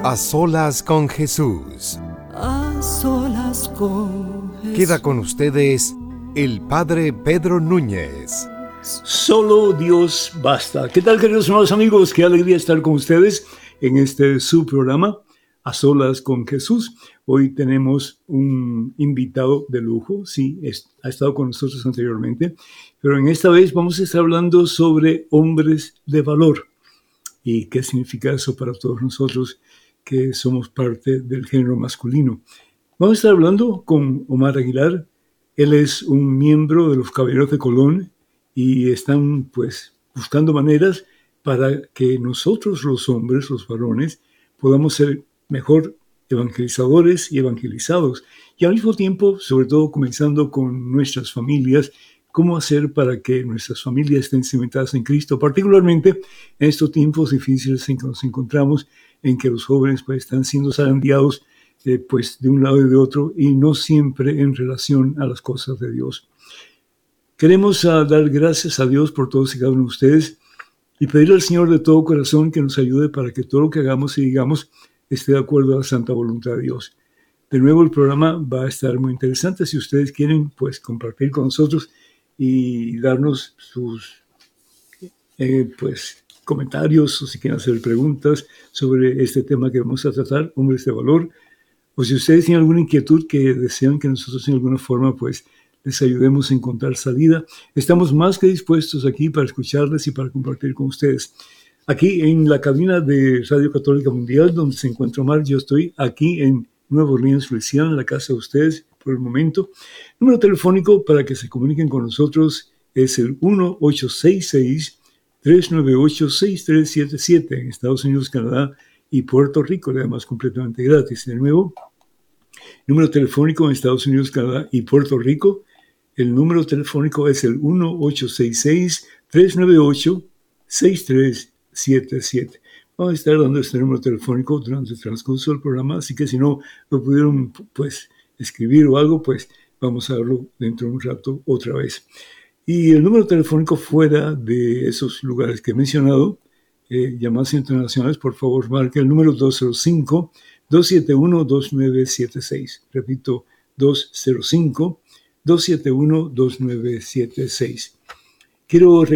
A solas con Jesús. A solas con Jesús. Queda con ustedes el Padre Pedro Núñez. Solo Dios basta. ¿Qué tal, queridos hermanos amigos? Qué alegría estar con ustedes en este su programa, A solas con Jesús. Hoy tenemos un invitado de lujo. Sí, ha estado con nosotros anteriormente, pero en esta vez vamos a estar hablando sobre hombres de valor. ¿Y qué significa eso para todos nosotros que somos parte del género masculino? Vamos a estar hablando con Omar Aguilar. Él es un miembro de los Caballeros de Colón y están pues buscando maneras para que nosotros los hombres, los varones, podamos ser mejor evangelizadores y evangelizados. Y al mismo tiempo, sobre todo comenzando con nuestras familias, cómo hacer para que nuestras familias estén cimentadas en Cristo, particularmente en estos tiempos difíciles en que nos encontramos, en que los jóvenes pues están siendo zarandeados pues de un lado y de otro, y no siempre en relación a las cosas de Dios. Queremos dar gracias a Dios por todos y cada uno de ustedes y pedirle al Señor de todo corazón que nos ayude para que todo lo que hagamos y digamos esté de acuerdo a la santa voluntad de Dios. De nuevo, el programa va a estar muy interesante. Si ustedes quieren pues compartir con nosotros y darnos sus pues comentarios, o si quieren hacer preguntas sobre este tema que vamos a tratar, hombres de valor, o si ustedes tienen alguna inquietud que desean que nosotros de alguna forma pues les ayudemos a encontrar salida, estamos más que dispuestos aquí para escucharles y para compartir con ustedes. Aquí en la cabina de Radio Católica Mundial, donde se encuentra Omar, yo estoy aquí en Nueva Orleans, Luisiana, en la casa de ustedes por el momento. Número telefónico para que se comuniquen con nosotros es el 1-866-398-6377 en Estados Unidos, Canadá y Puerto Rico, además completamente gratis. De nuevo, número telefónico en Estados Unidos, Canadá y Puerto Rico. El número telefónico es el 1-866-398-6377. Vamos a estar dando este número telefónico durante el transcurso del programa, así que si no lo pudieron pues escribir o algo, pues vamos a darlo dentro de un rato otra vez. Y el número telefónico fuera de esos lugares que he mencionado, llamadas internacionales, por favor, marque el número 205-271-2976. Repito, 205-271-2976. Quiero